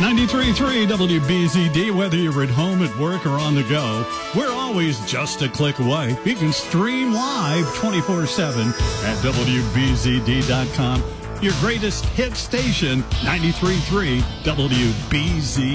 93.3 WBZD, whether you're at home, at work, or on the go, we're always just a click away. You can stream live 24/7 at WBZD.com. Your greatest hit station, 93.3 WBZD.